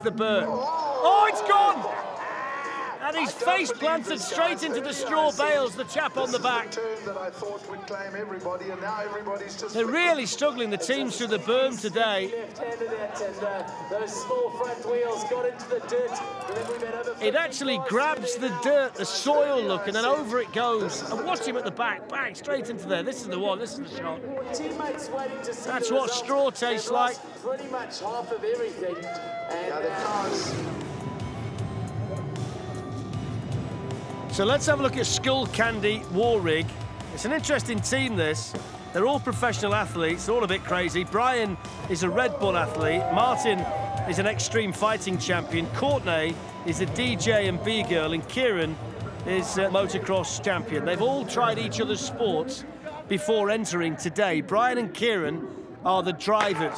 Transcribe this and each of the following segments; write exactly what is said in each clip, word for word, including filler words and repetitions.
the berm. Oh, it's gone! And he's face planted straight into the straw bales, the chap on the back. They're really struggling, the teams through the berm today. It actually grabs the dirt, the soil look, and then over it goes. And watch him at the back, bang, straight into there. This is the one, this is the shot. That's what straw tastes like. Pretty much half of everything. So let's have a look at Skullcandy Warrig. It's an interesting team, this. They're all professional athletes, all a bit crazy. Brian is a Red Bull athlete. Martin is an extreme fighting champion. Courtney is a D J and B-girl. And Kieran is a motocross champion. They've all tried each other's sports before entering today. Brian and Kieran are the drivers.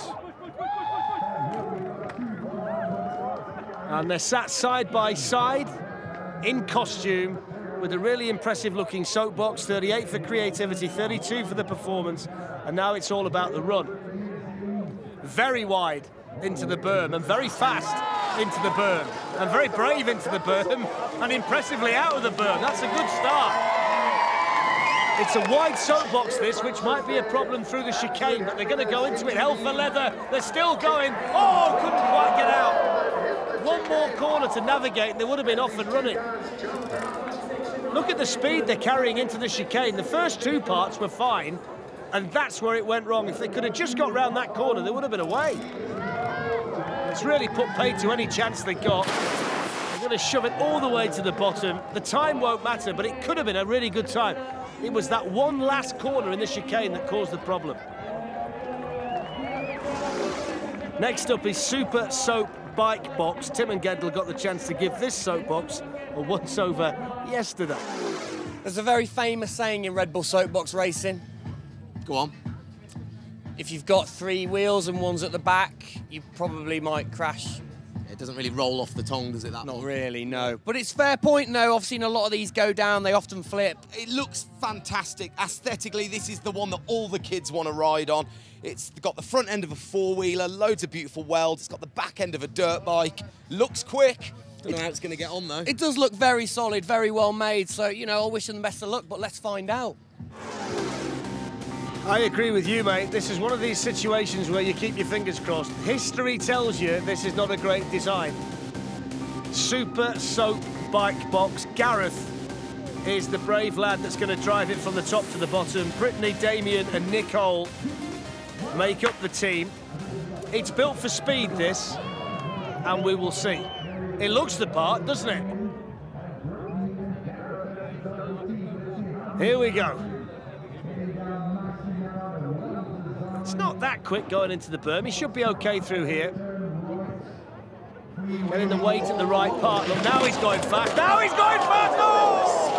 And they're sat side by side in costume with a really impressive looking soapbox. thirty-eight for creativity, thirty-two for the performance, and now it's all about the run. Very wide into the berm and very fast into the berm and very brave into the berm and impressively out of the berm. That's a good start. It's a wide soapbox, this, which might be a problem through the chicane, but they're going to go into it hell for leather. They're still going. Oh, couldn't quite get out. One more corner to navigate, and they would have been off and running. Look at the speed they're carrying into the chicane. The first two parts were fine, and that's where it went wrong. If they could have just got round that corner, they would have been away. It's really put paid to any chance they got. They're going to shove it all the way to the bottom. The time won't matter, but it could have been a really good time. It was that one last corner in the chicane that caused the problem. Next up is Super Soap Bike Box. Tim and Gendel got the chance to give this soapbox a once-over yesterday. There's a very famous saying in Red Bull soapbox racing. Go on. If you've got three wheels and one's at the back, you probably might crash. It doesn't really roll off the tongue, does it, that Not one? really, no. But it's fair point, no. I've seen a lot of these go down. They often flip. It looks fantastic. Aesthetically, this is the one that all the kids want to ride on. It's got the front end of a four-wheeler, loads of beautiful welds. It's got the back end of a dirt bike. Looks quick. Don't know how it's going to get on, though. It does look very solid, very well made. So, you know, I'll wish them the best of luck, but let's find out. I agree with you, mate. This is one of these situations where you keep your fingers crossed. History tells you this is not a great design. Super Soap Bike Box. Gareth is the brave lad that's going to drive it from the top to the bottom. Brittany, Damien and Nicole make up the team. It's built for speed, this, and we will see. It looks the part, doesn't it? Here we go. It's not that quick going into the berm. He should be okay through here. Getting the weight at the right part. Look, now he's going fast. Now he's going fast! Oh!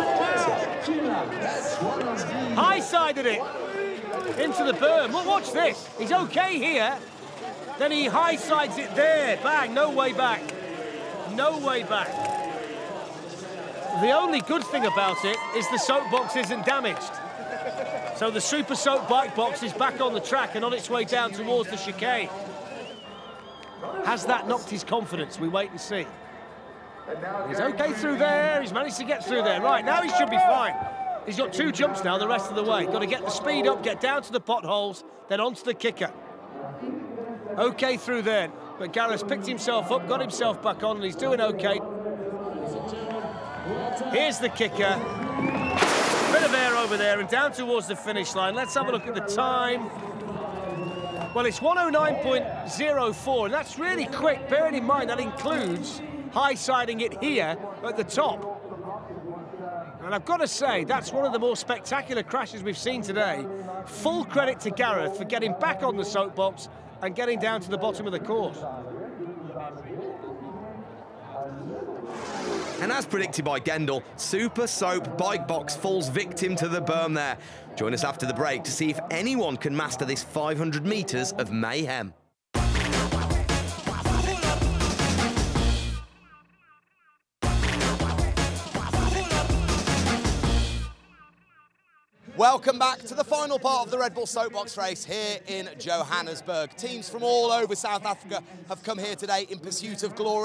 High-sided it into the berm. Look, watch this. He's okay here. Then he high-sides it there. Bang, no way back. No way back. The only good thing about it is the soapbox isn't damaged. So the Super Soap Bike Box is back on the track and on its way down towards the chicane. Has that knocked his confidence? We wait and see. He's okay through there. He's managed to get through there. Right, now he should be fine. He's got two jumps now the rest of the way. Got to get the speed up, get down to the potholes, then onto the kicker. Okay through there. But Gareth's picked himself up, got himself back on, and he's doing okay. Here's the kicker. Bit of air over there and down towards the finish line. Let's have a look at the time. Well, it's one oh nine point oh four, and that's really quick, bearing in mind that includes high-siding it here at the top. And I've got to say, that's one of the more spectacular crashes we've seen today. Full credit to Gareth for getting back on the soapbox and getting down to the bottom of the course. And as predicted by Gendel, Super Soap Bike Box falls victim to the berm there. Join us after the break to see if anyone can master this five hundred metres of mayhem. Welcome back to the final part of the Red Bull Soapbox race here in Johannesburg. Teams from all over South Africa have come here today in pursuit of glory.